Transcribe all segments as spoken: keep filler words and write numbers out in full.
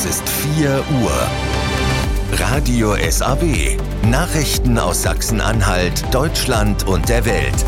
Es ist vier Uhr. Radio S A W. Nachrichten aus Sachsen-Anhalt, Deutschland und der Welt.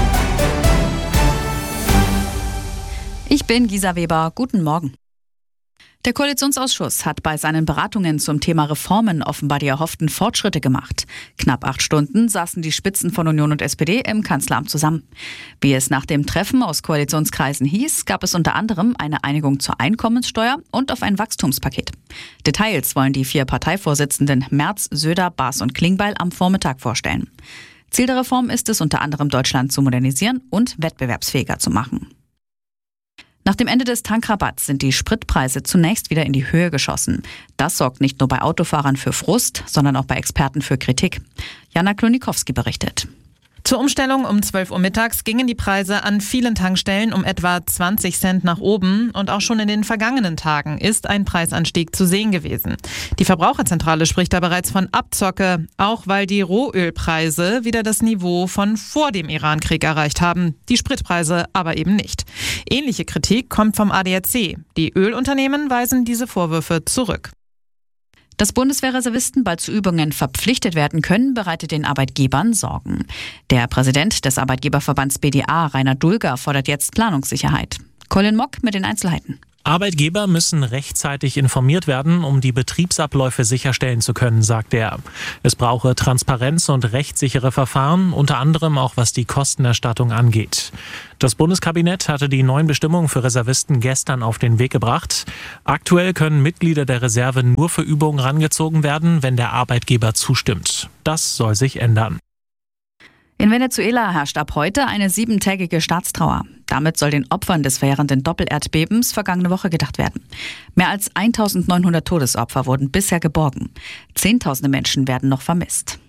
Ich bin Gisa Weber. Guten Morgen. Der Koalitionsausschuss hat bei seinen Beratungen zum Thema Reformen offenbar die erhofften Fortschritte gemacht. Knapp acht Stunden saßen die Spitzen von Union und S P D im Kanzleramt zusammen. Wie es nach dem Treffen aus Koalitionskreisen hieß, gab es unter anderem eine Einigung zur Einkommenssteuer und auf ein Wachstumspaket. Details wollen die vier Parteivorsitzenden Merz, Söder, Baas und Klingbeil am Vormittag vorstellen. Ziel der Reform ist es unter anderem, Deutschland zu modernisieren und wettbewerbsfähiger zu machen. Nach dem Ende des Tankrabatts sind die Spritpreise zunächst wieder in die Höhe geschossen. Das sorgt nicht nur bei Autofahrern für Frust, sondern auch bei Experten für Kritik. Jana Klonikowski berichtet. Zur Umstellung um zwölf Uhr mittags gingen die Preise an vielen Tankstellen um etwa zwanzig Cent nach oben. Und auch schon in den vergangenen Tagen ist ein Preisanstieg zu sehen gewesen. Die Verbraucherzentrale spricht da bereits von Abzocke, auch weil die Rohölpreise wieder das Niveau von vor dem Irankrieg erreicht haben. Die Spritpreise aber eben nicht. Ähnliche Kritik kommt vom A D A C. Die Ölunternehmen weisen diese Vorwürfe zurück. Dass Bundeswehrreservisten bald zu Übungen verpflichtet werden können, bereitet den Arbeitgebern Sorgen. Der Präsident des Arbeitgeberverbands B D A, Rainer Dulger, fordert jetzt Planungssicherheit. Colin Mock mit den Einzelheiten. Arbeitgeber müssen rechtzeitig informiert werden, um die Betriebsabläufe sicherstellen zu können, sagt er. Es brauche Transparenz und rechtssichere Verfahren, unter anderem auch was die Kostenerstattung angeht. Das Bundeskabinett hatte die neuen Bestimmungen für Reservisten gestern auf den Weg gebracht. Aktuell können Mitglieder der Reserve nur für Übungen rangezogen werden, wenn der Arbeitgeber zustimmt. Das soll sich ändern. In Venezuela herrscht ab heute eine siebentägige Staatstrauer. Damit soll den Opfern des verheerenden Doppelerdbebens vergangene Woche gedacht werden. Mehr als eintausendneunhundert Todesopfer wurden bisher geborgen. Zehntausende Menschen werden noch vermisst.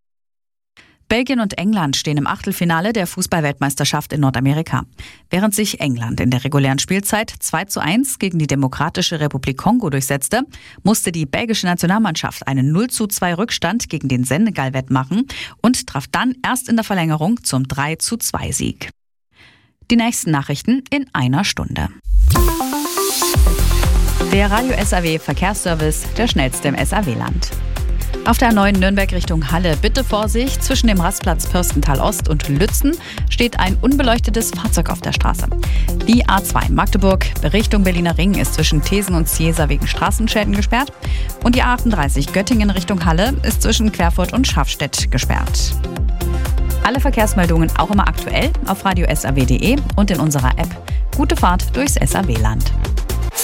Belgien und England stehen im Achtelfinale der Fußball-Weltmeisterschaft in Nordamerika. Während sich England in der regulären Spielzeit zwei zu eins gegen die Demokratische Republik Kongo durchsetzte, musste die belgische Nationalmannschaft einen null zu zwei Rückstand gegen den Senegal wettmachen und traf dann erst in der Verlängerung zum drei zu zwei Sieg. Die nächsten Nachrichten in einer Stunde. Der Radio S A W Verkehrsservice, der schnellste im S A W-Land. Auf der A neun Nürnberg Richtung Halle bitte Vorsicht, zwischen dem Rastplatz Pürstental Ost und Lützen steht ein unbeleuchtetes Fahrzeug auf der Straße. Die A zwei Magdeburg Richtung Berliner Ring ist zwischen Thesen und Ziesa wegen Straßenschäden gesperrt und die A achtunddreißig Göttingen Richtung Halle ist zwischen Querfurt und Schafstedt gesperrt. Alle Verkehrsmeldungen auch immer aktuell auf radio s a w punkt d e und in unserer App. Gute Fahrt durchs S A W-Land.